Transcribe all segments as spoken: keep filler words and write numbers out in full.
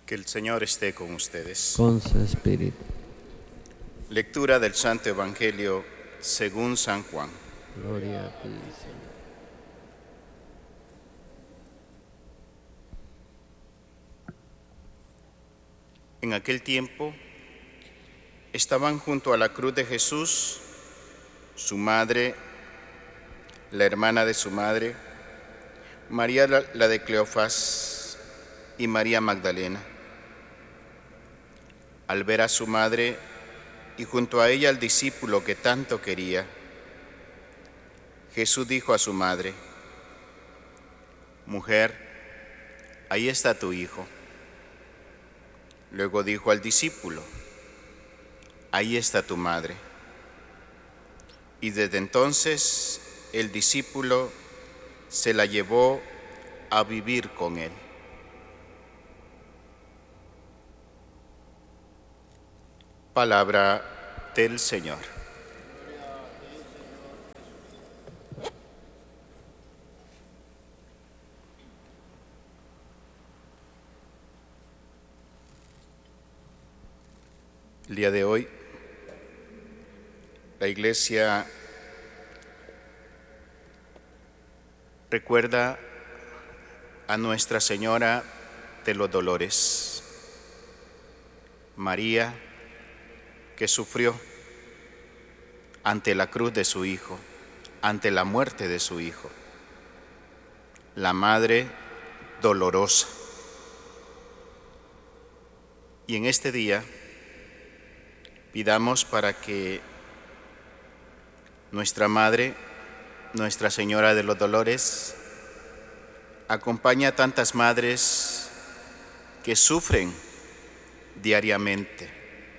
Que el Señor esté con ustedes. Con su espíritu. Lectura del Santo Evangelio según San Juan. Gloria a ti, Señor. En aquel tiempo estaban junto a la cruz de Jesús su madre, la hermana de su madre, María la de Cleofás y María Magdalena. Al ver a su madre y junto a ella al discípulo que tanto quería, Jesús dijo a su madre: «Mujer, ahí está tu hijo». Luego dijo al discípulo: «Ahí está tu madre». Y desde entonces el discípulo se la llevó a vivir con él. Palabra del Señor. El día de hoy, la Iglesia recuerda a Nuestra Señora de los Dolores, María, que sufrió ante la cruz de su Hijo, ante la muerte de su Hijo, la Madre dolorosa. Y en este día pidamos para que nuestra Madre, Nuestra Señora de los Dolores, acompañe a tantas madres que sufren diariamente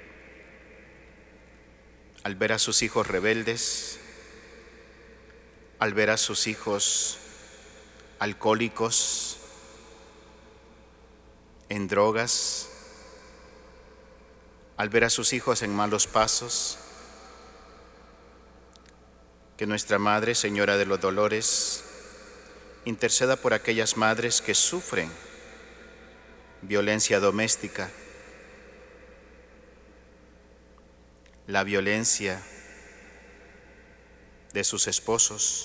al ver a sus hijos rebeldes, al ver a sus hijos alcohólicos, en drogas, al ver a sus hijos en malos pasos. Que nuestra Madre, Señora de los Dolores, interceda por aquellas madres que sufren violencia doméstica, la violencia de sus esposos.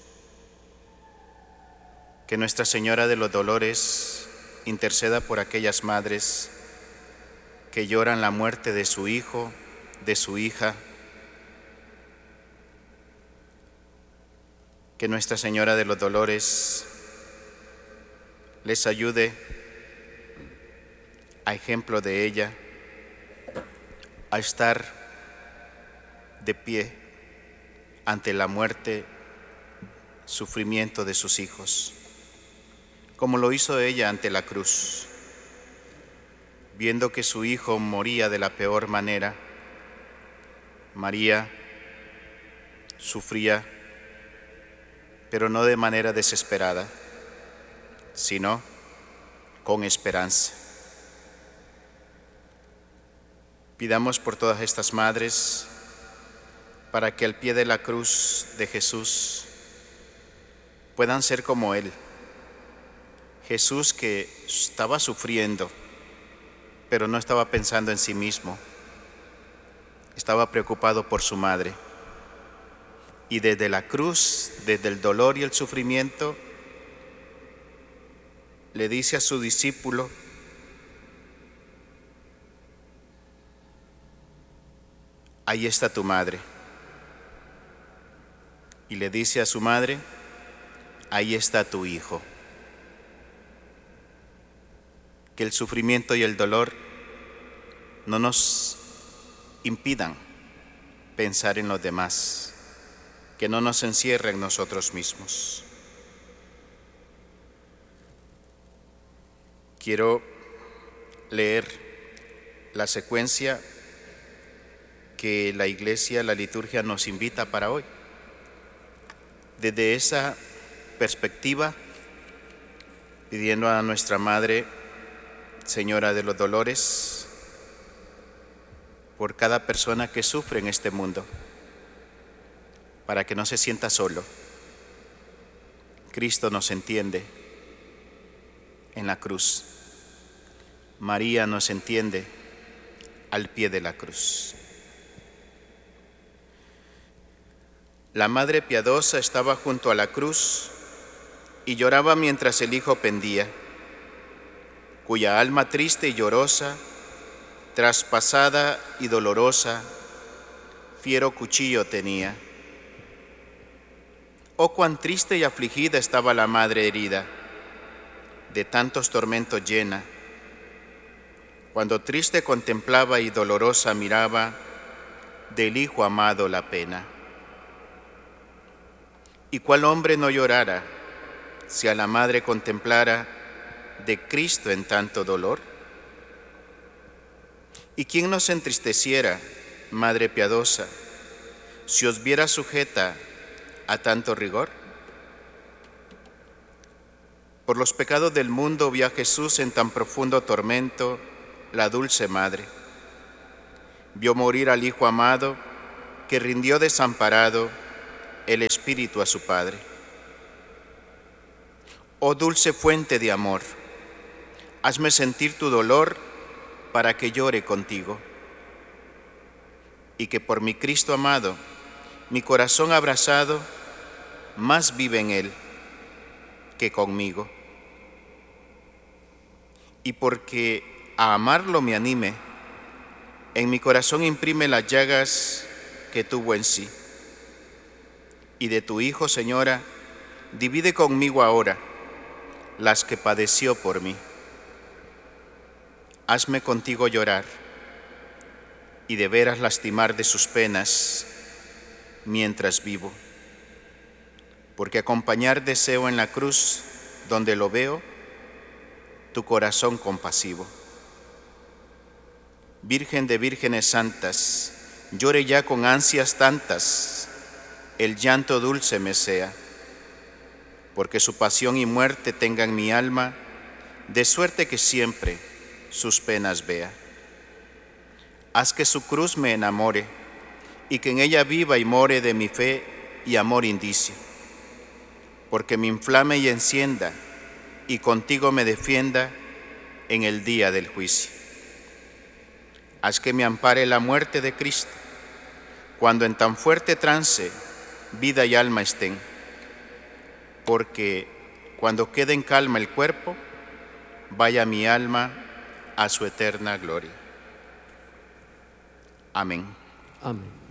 Que Nuestra Señora de los Dolores interceda por aquellas madres que lloran la muerte de su hijo, de su hija. Que Nuestra Señora de los Dolores les ayude, a ejemplo de ella, a estar de pie ante la muerte, sufrimiento de sus hijos, como lo hizo ella ante la cruz, viendo que su hijo moría de la peor manera. María sufría, pero no de manera desesperada, sino con esperanza. Pidamos por todas estas madres para que al pie de la cruz de Jesús puedan ser como Él. Jesús, que estaba sufriendo, pero no estaba pensando en sí mismo, estaba preocupado por su madre. Y desde la cruz, desde el dolor y el sufrimiento, le dice a su discípulo: ahí está tu madre. Y le dice a su madre: ahí está tu hijo. Que el sufrimiento y el dolor no nos impidan pensar en los demás, que no nos encierre en nosotros mismos. Quiero leer la secuencia que la Iglesia, la liturgia nos invita para hoy. Desde esa perspectiva, pidiendo a nuestra Madre, Señora de los Dolores, por cada persona que sufre en este mundo, para que no se sienta solo. Cristo nos entiende en la cruz. María nos entiende al pie de la cruz. La Madre Piadosa estaba junto a la cruz y lloraba mientras el Hijo pendía, cuya alma triste y llorosa, traspasada y dolorosa, fiero cuchillo tenía. Oh, cuán triste y afligida estaba la madre herida, de tantos tormentos llena, cuando triste contemplaba y dolorosa miraba del Hijo amado la pena. ¿Y cuál hombre no llorara si a la madre contemplara de Cristo en tanto dolor? ¿Y quién no se entristeciera, Madre piadosa, si os viera sujeta a tanto rigor? Por los pecados del mundo vio a Jesús en tan profundo tormento la dulce Madre. Vio morir al Hijo amado, que rindió desamparado el Espíritu a su Padre. Oh dulce fuente de amor, hazme sentir tu dolor para que llore contigo, y que por mi Cristo amado, mi corazón abrazado, más vive en Él que conmigo. Y porque a amarlo me anime, en mi corazón imprime las llagas que tuvo en sí. Y de tu Hijo, Señora, divide conmigo ahora las que padeció por mí. Hazme contigo llorar y de veras lastimar de sus penas mientras vivo, porque acompañar deseo en la cruz donde lo veo tu corazón compasivo. Virgen de vírgenes santas, llore ya con ansias tantas, el llanto dulce me sea, porque su pasión y muerte tengan mi alma, de suerte que siempre sus penas vea. Haz que su cruz me enamore, y que en ella viva y more de mi fe y amor indicio, porque me inflame y encienda, y contigo me defienda en el día del juicio. Haz que me ampare la muerte de Cristo, cuando en tan fuerte trance vida y alma estén, porque cuando quede en calma el cuerpo, vaya mi alma a su eterna gloria. Amén. Amén.